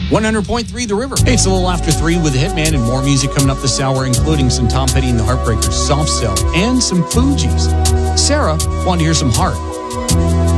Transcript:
100.3 The River. Hey, it's a little after 3 with the Hitman and more music coming up this hour, including some Tom Petty and the Heartbreakers, Soft Cell, and some Fugees. Sarah wanted to hear some Heart.